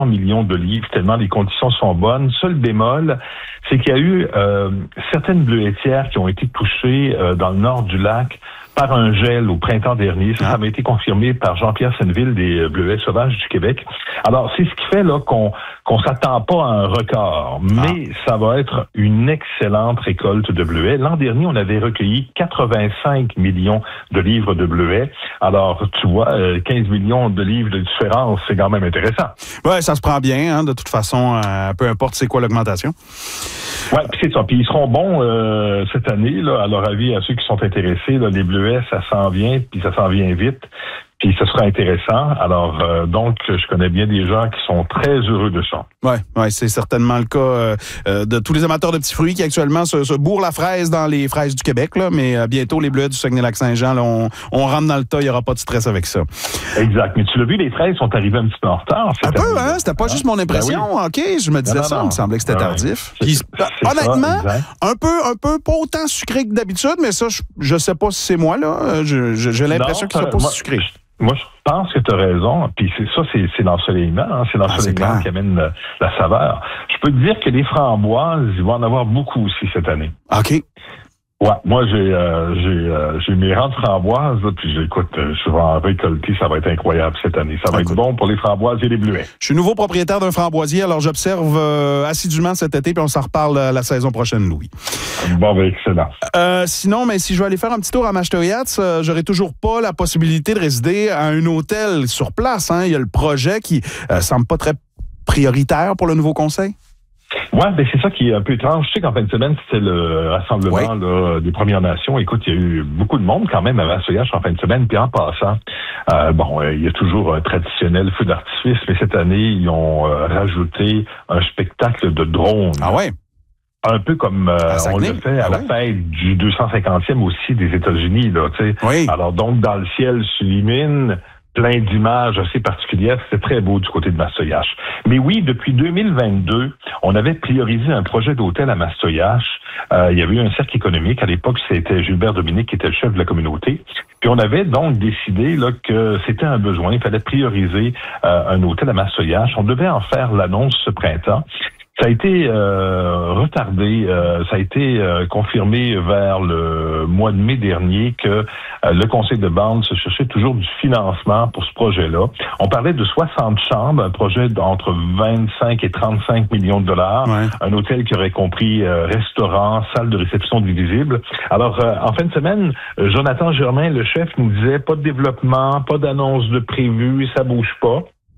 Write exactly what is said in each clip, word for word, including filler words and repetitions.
millions de livres, tellement les conditions sont bonnes. Seul bémol, c'est qu'il y a eu euh, certaines bleuetières qui ont été touchées euh, dans le nord du lac par un gel au printemps dernier. Ça, ah. ça m'a été confirmé par Jean-Pierre Senneville des Bleuets sauvages du Québec. Alors, c'est ce qui fait là qu'on qu'on s'attend pas à un record, mais ah. ça va être une excellente récolte de bleuets. L'an dernier, on avait recueilli quatre-vingt-cinq millions de livres de bleuets. Alors, tu vois, quinze millions de livres de différence, c'est quand même intéressant. Ouais, ça se prend bien, hein, de toute façon, euh, peu importe c'est quoi l'augmentation. Ouais, puis c'est ça. Puis ils seront bons euh, cette année, là, à leur avis, à ceux qui sont intéressés. Là, les bleuets, ça s'en vient, puis ça s'en vient vite. Puis ce sera intéressant. Alors, euh, donc, je connais bien des gens qui sont très heureux de ça. Oui, ouais, c'est certainement le cas euh, de tous les amateurs de petits fruits qui actuellement se, se bourrent la fraise dans les fraises du Québec. Là, mais euh, bientôt, les bleuets du Saguenay-Lac-Saint-Jean, là, on, on rentre dans le tas, il n'y aura pas de stress avec ça. Exact. Mais tu l'as vu, les fraises sont arrivées un petit peu en retard. Un peu, hein? C'était pas hein? juste mon impression. Ben oui. OK, je me disais non, non, ça, non. il me semblait que c'était ouais. tardif. Puis, c'est honnêtement, ça, un peu, un peu pas autant sucré que d'habitude, mais ça, je, je sais pas si c'est moi, là. Je, je, j'ai l'impression qu'ils sont pas moi, si sucrés. Moi, je pense que tu as raison. Puis c'est ça, c'est, c'est l'ensoleillement. Hein? C'est l'ensoleillement ah, qui amène la, la saveur. Je peux te dire que les framboises, ils vont en avoir beaucoup aussi cette année. OK. Ouais, moi j'ai euh, j'ai euh, j'ai mes rangs de framboises, là, puis j'écoute, euh, je vais en récolter, ça va être incroyable cette année. Ça va Écoute. être bon pour les framboises et les bleuets. Je suis nouveau propriétaire d'un framboisier, alors j'observe euh, assidûment cet été, puis on s'en reparle euh, la saison prochaine, Louis. Bon, ben excellent. Euh, sinon, mais si je vais aller faire un petit tour à Mashtoyats, euh, j'aurai toujours pas la possibilité de résider à un hôtel sur place. Hein. Il y a le projet qui euh, semble pas très prioritaire pour le nouveau conseil. Oui, ben c'est ça qui est un peu étrange. Je sais qu'en fin de semaine, c'était le rassemblement oui. là, des Premières Nations. Écoute, il y a eu beaucoup de monde quand même à Massoyage en fin de semaine. Puis en passant, euh, bon, euh, il y a toujours un traditionnel feu d'artifice, mais cette année, ils ont euh, rajouté un spectacle de drones. Ah ouais? Un peu comme euh, on le fait à ah la oui? fête du deux cent cinquantième aussi des États-Unis, là, tu sais. Oui. Alors donc, dans le ciel s'illumine plein d'images assez particulières. C'était très beau du côté de Massoyage. Mais oui, depuis deux mille vingt-deux, on avait priorisé un projet d'hôtel à Massoyage. Euh, il y avait eu un cercle économique. À l'époque, c'était Gilbert Dominique qui était le chef de la communauté. Puis on avait donc décidé là, que c'était un besoin. Il fallait prioriser euh, un hôtel à Massoyage. On devait en faire l'annonce ce printemps. Ça a été euh, retardé, euh, ça a été euh, confirmé vers le mois de mai dernier que euh, le conseil de bande se cherchait toujours du financement pour ce projet-là. On parlait de soixante chambres, un projet d'entre vingt-cinq et trente-cinq millions de dollars, ouais. un hôtel qui aurait compris euh, restaurant, salle de réception divisible. Alors, euh, en fin de semaine, Jonathan Germain, le chef, nous disait pas de développement, pas d'annonce de prévu, ça bouge pas.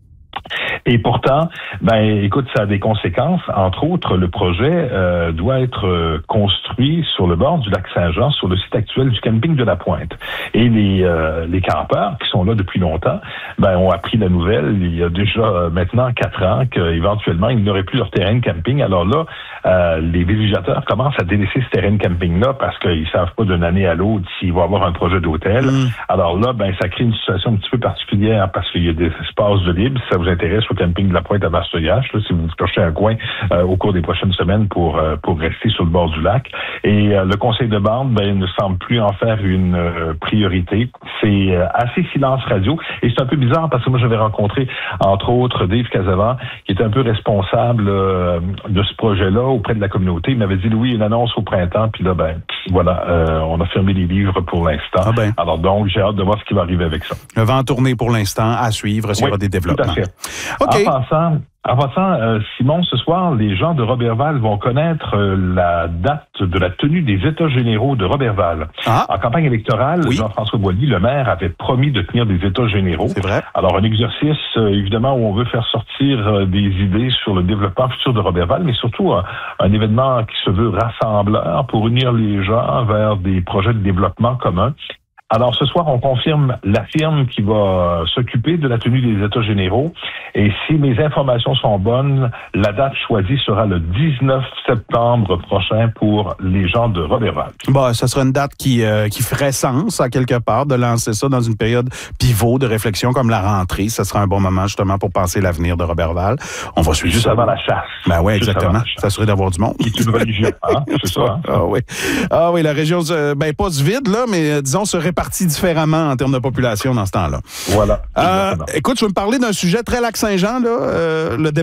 Et pourtant, ben, écoute, ça a des conséquences. Entre autres, le projet euh, doit être euh, construit sur le bord du lac Saint-Jean, sur le site actuel du camping de la Pointe. Et les euh, les campeurs qui sont là depuis longtemps, ben, ont appris la nouvelle il y a déjà euh, maintenant quatre ans qu'éventuellement ils n'auraient plus leur terrain de camping. Alors là, euh, les villégisateurs commencent à délaisser ce terrain de camping-là parce qu'ils savent pas d'une année à l'autre s'il va y avoir un projet d'hôtel. Mmh. Alors là, ben, ça crée une situation un petit peu particulière parce qu'il y a des espaces de libre. Si ça vous intéresse, au camping de la Pointe à Massoyage, là, si vous cherchez un coin euh, au cours des prochaines semaines pour euh, pour rester sur le bord du lac. Et euh, le conseil de bande, ben, ne semble plus en faire une euh, priorité. C'est euh, assez silence radio. Et c'est un peu bizarre parce que moi, j'avais rencontré, entre autres, Dave Casavant, qui était un peu responsable euh, de ce projet-là auprès de la communauté. Il m'avait dit, Louis, une annonce au printemps, puis là, ben, voilà, euh, on a fermé les livres pour l'instant. Ah ben. Alors donc, j'ai hâte de voir ce qui va arriver avec ça. Le vent tourné pour l'instant, à suivre, s'il y aura des développements. Tout à fait. Okay. En passant, en passant euh, Simon, ce soir, les gens de Roberval vont connaître euh, la date de la tenue des États généraux de Roberval. Ah. En campagne électorale, oui. Jean-François Boilly, le maire, avait promis de tenir des États généraux. C'est vrai. Alors, un exercice, euh, évidemment, où on veut faire sortir euh, des idées sur le développement futur de Roberval, mais surtout un, un événement qui se veut rassembleur pour unir les gens vers des projets de développement communs. Alors, ce soir, on confirme la firme qui va s'occuper de la tenue des États généraux. Et si mes informations sont bonnes, la date choisie sera le dix-neuf septembre prochain pour les gens de Roberval. Bon, ça sera une date qui, euh, qui ferait sens, à quelque part, de lancer ça dans une période pivot de réflexion comme la rentrée. Ça sera un bon moment, justement, pour penser l'avenir de Roberval. On va suivre Juste ça. avant la chasse. Ben oui, exactement. S'assurer d'avoir du monde. C'est une religion, hein? C'est ça, hein? Ah oui. Ah oui, la région, ben pas du vide, là, mais disons se réparer répartis différemment en termes de population dans ce temps-là. Voilà. Euh, écoute, je veux me parler d'un sujet très Lac-Saint-Jean, là, euh, le